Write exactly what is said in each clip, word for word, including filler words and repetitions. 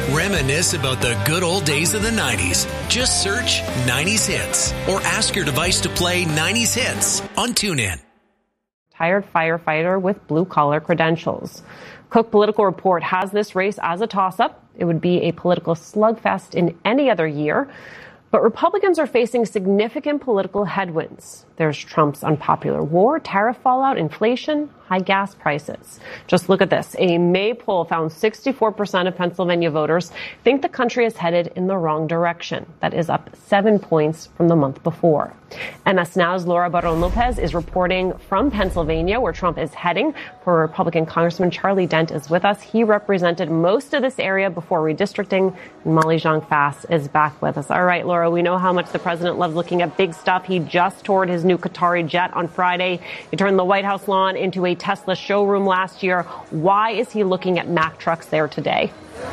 Reminisce about the good old days of the nineties. Just search nineties Hits or ask your device to play nineties Hits on TuneIn. Retired firefighter with blue-collar credentials. Cook Political Report has this race as a toss-up. It would be a political slugfest in any other year. But Republicans are facing significant political headwinds. There's Trump's unpopular war, tariff fallout, inflation, high gas prices. Just look at this. A May poll found sixty-four percent of Pennsylvania voters think the country is headed in the wrong direction. That is up seven points from the month before. M S Now's Laura Barron Lopez is reporting from Pennsylvania, where Trump is heading. Former Republican Congressman Charlie Dent is with us. He represented most of this area before redistricting. And Molly Jong-Fast is back with us. All right, Laura, we know how much the president loves looking at big stuff. He just toured his new Qatari jet on Friday. He turned the White House lawn into a Tesla showroom last year. Why is he looking at Mack trucks there today?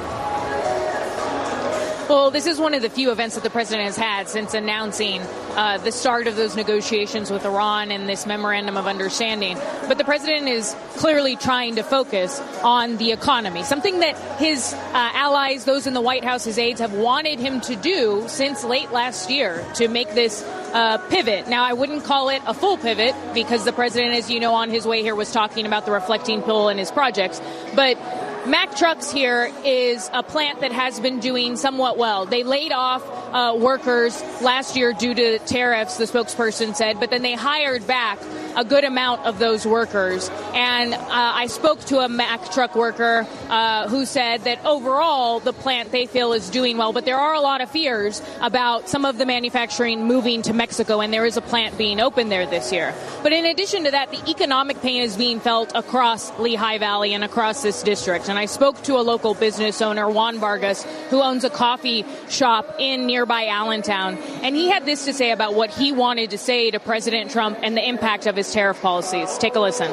Well, this is one of the few events that the president has had since announcing uh, the start of those negotiations with Iran and this memorandum of understanding. But the president is clearly trying to focus on the economy, something that his uh, allies, those in the White House, his aides, have wanted him to do since late last year to make this uh, pivot. Now, I wouldn't call it a full pivot because the president, as you know, on his way here was talking about the reflecting pool and his projects. But Mack Trucks here is a plant that has been doing somewhat well. They laid off uh, workers last year due to tariffs, the spokesperson said, but then they hired back a good amount of those workers. And uh, I spoke to a Mack truck worker uh, who said that overall the plant they feel is doing well, but there are a lot of fears about some of the manufacturing moving to Mexico, and there is a plant being opened there this year. But in addition to that, the economic pain is being felt across Lehigh Valley and across this district. And I spoke to a local business owner, Juan Vargas, who owns a coffee shop in nearby Allentown. And he had this to say about what he wanted to say to President Trump and the impact of his tariff policies. Take a listen.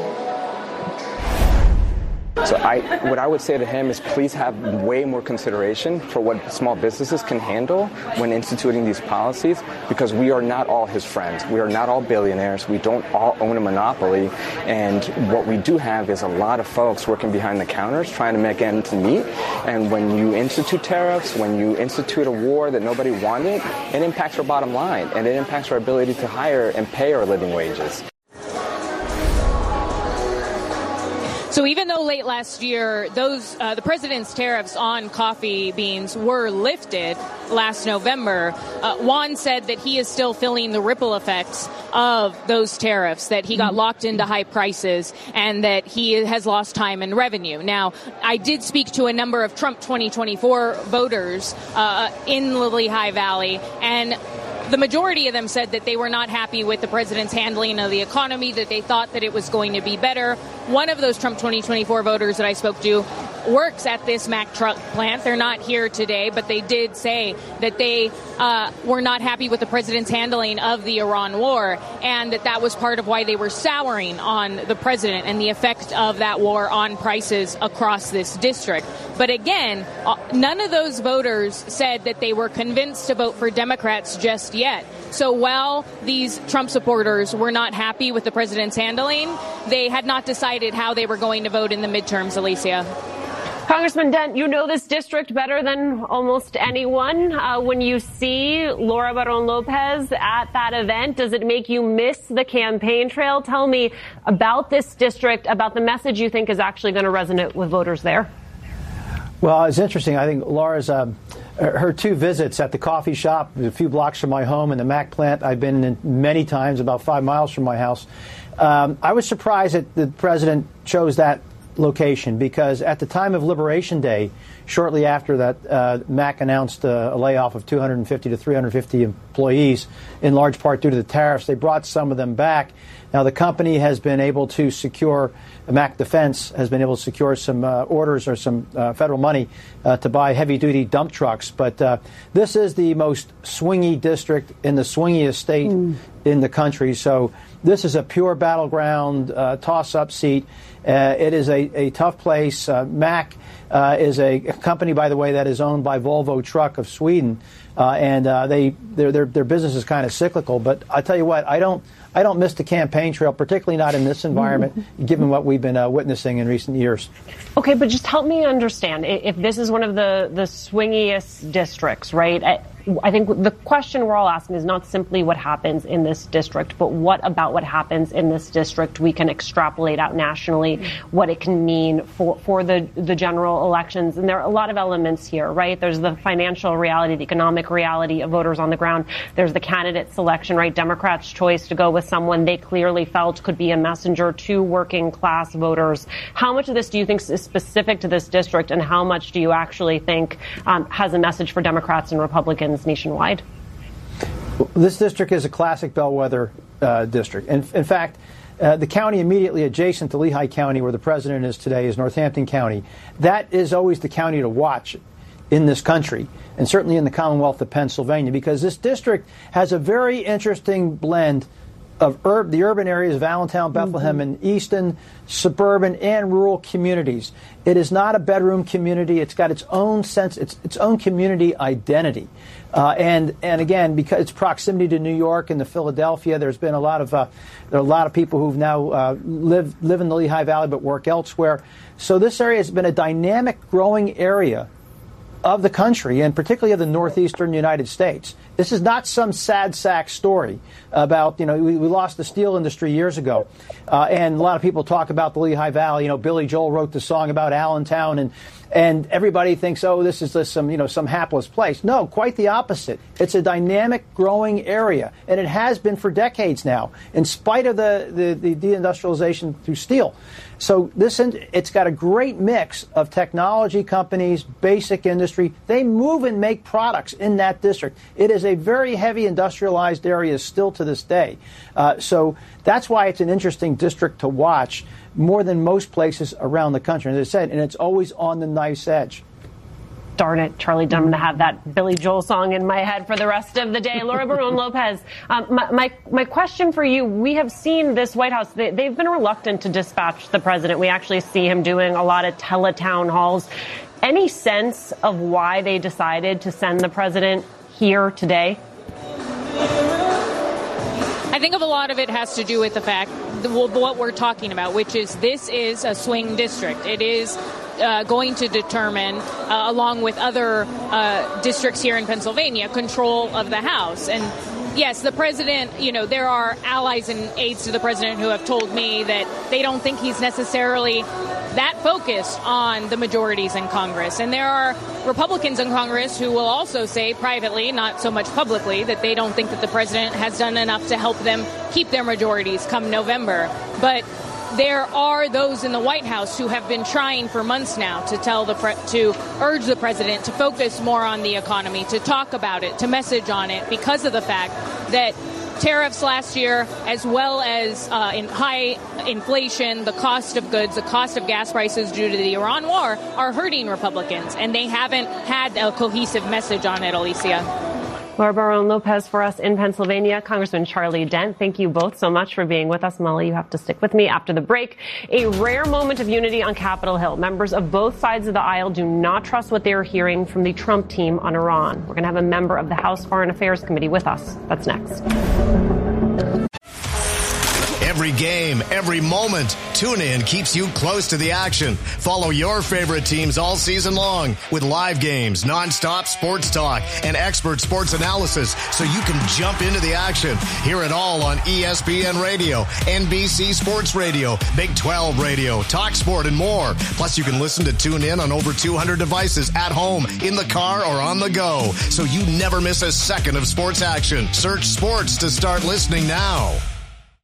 So I, what I would say to him is please have way more consideration for what small businesses can handle when instituting these policies, because we are not all his friends. We are not all billionaires. We don't all own a monopoly. And what we do have is a lot of folks working behind the counters trying to make ends meet. And when you institute tariffs, when you institute a war that nobody wanted, it impacts our bottom line, and it impacts our ability to hire and pay our living wages. So even though late last year, those uh, the president's tariffs on coffee beans were lifted last November, uh, Juan said that he is still feeling the ripple effects of those tariffs, that he got locked into high prices and that he has lost time and revenue. Now, I did speak to a number of Trump twenty twenty-four voters uh, in the Lehigh Valley, and the majority of them said that they were not happy with the president's handling of the economy, that they thought that it was going to be better. One of those Trump twenty twenty-four voters that I spoke to works at this Mack truck plant. They're not here today, but they did say that they uh, were not happy with the president's handling of the Iran war, and that that was part of why they were souring on the president and the effect of that war on prices across this district. But again, none of those voters said that they were convinced to vote for Democrats just yet. So while these Trump supporters were not happy with the president's handling, they had not decided how they were going to vote in the midterms, Alicia. Congressman Dent, you know this district better than almost anyone. Uh, when you see Laura Barron Lopez at that event, does it make you miss the campaign trail? Tell me about this district, about the message you think is actually going to resonate with voters there. Well, it's interesting. I think Laura's um, her two visits at the coffee shop, a few blocks from my home, and the Mack plant I've been in many times, about five miles from my house. Um, I was surprised that the president chose that location, because at the time of Liberation Day, shortly after that, uh, Mack announced uh, a layoff of two hundred fifty to three hundred fifty employees, in large part due to the tariffs. They brought some of them back. Now, the company has been able to secure, Mack Defense has been able to secure some uh, orders or some uh, federal money uh, to buy heavy-duty dump trucks. But uh, this is the most swingy district in the swingiest state mm. in the country. So this is a pure battleground uh, toss-up seat. Uh, it is a, a tough place. Uh, Mack uh, is a company, by the way, that is owned by Volvo Truck of Sweden, uh, and uh, they their, their their business is kind of cyclical. But I tell you what, I don't I don't miss the campaign trail, particularly not in this environment, given what we've been uh, witnessing in recent years. Okay, but just help me understand if this is one of the the swingiest districts, right? I, I think the question we're all asking is not simply what happens in this district, but what about what happens in this district we can extrapolate out nationally, what it can mean for, for the, the general elections. And there are a lot of elements here, right? There's the financial reality, the economic reality of voters on the ground. There's the candidate selection, right? Democrats' choice to go with someone they clearly felt could be a messenger to working class voters. How much of this do you think is specific to this district, and how much do you actually think um, has a message for Democrats and Republicans nationwide? This district is a classic bellwether uh, district. In, in fact, uh, the county immediately adjacent to Lehigh County, where the president is today, is Northampton County. That is always the county to watch in this country, and certainly in the Commonwealth of Pennsylvania, because this district has a very interesting blend of ur- the urban areas of Allentown, Bethlehem, mm-hmm. and Easton, suburban and rural communities. It is not a bedroom community. It's got its own sense, its its own community identity. Uh, and and again, because its proximity to New York and to Philadelphia, there's been a lot of uh, there are a lot of people who've now uh, live live in the Lehigh Valley but work elsewhere. So this area has been a dynamic, growing area of the country, and particularly of the northeastern United States. This is not some sad sack story about, you know, we, we lost the steel industry years ago. Uh, and a lot of people talk about the Lehigh Valley. You know, Billy Joel wrote the song about Allentown, and and everybody thinks, oh, this is just some, you know, some hapless place. No, quite the opposite. It's a dynamic, growing area, and it has been for decades now, in spite of the, the, the deindustrialization through steel. So this, it's got a great mix of technology companies, basic industry. They move and make products in that district. It is a very heavy industrialized area still to this day. Uh, so that's why it's an interesting district to watch more than most places around the country. As I said, and it's always on the knife's edge. Darn it, Charlie Dunn, to have that Billy Joel song in my head for the rest of the day. Laura Barón-López, um, my, my, my question for you, we have seen this White House, they, they've been reluctant to dispatch the president. We actually see him doing a lot of teletown halls. Any sense of why they decided to send the president here today? I think of a lot of it has to do with the fact that what we're talking about, which is this is a swing district. It is uh, going to determine, uh, along with other uh, districts here in Pennsylvania, control of the House. And yes, the president, you know, there are allies and aides to the president who have told me that they don't think he's necessarily that focused on the majorities in Congress. And there are Republicans in Congress who will also say privately, not so much publicly, that they don't think that the president has done enough to help them keep their majorities come November. But there are those in the White House who have been trying for months now to tell the pre- to urge the president to focus more on the economy, to talk about it, to message on it, because of the fact that tariffs last year, as well as uh, in high inflation, the cost of goods, the cost of gas prices due to the Iran war, are hurting Republicans, and they haven't had a cohesive message on it, Alicia. Laura Barón-López for us in Pennsylvania. Congressman Charlie Dent, thank you both so much for being with us. Molly, you have to stick with me after the break. A rare moment of unity on Capitol Hill. Members of both sides of the aisle do not trust what they are hearing from the Trump team on Iran. We're going to have a member of the House Foreign Affairs Committee with us. That's next. Every game, every moment, TuneIn keeps you close to the action. Follow your favorite teams all season long with live games, nonstop sports talk, and expert sports analysis so you can jump into the action. Hear it all on E S P N Radio, N B C Sports Radio, Big twelve Radio, Talk Sport, and more. Plus, you can listen to TuneIn on over two hundred devices at home, in the car, or on the go, so you never miss a second of sports action. Search sports to start listening now.